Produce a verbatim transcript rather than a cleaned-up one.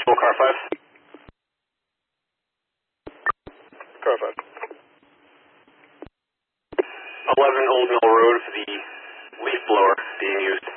Visual car five. Car five. eleven Old Mill Road for the leaf blower being used.